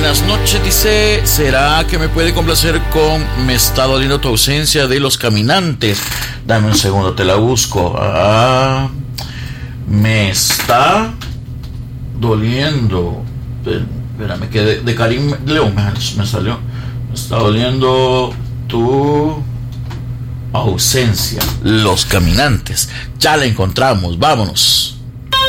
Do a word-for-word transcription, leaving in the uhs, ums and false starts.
buenas noches, dice, ¿será que me puede complacer con Me está doliendo tu ausencia de Los Caminantes? Dame un segundo, te la busco. Ah, me está doliendo. Espérame, que de, de Karim León me, me salió. Me está doliendo tu ausencia. Los Caminantes. Ya la encontramos, vámonos.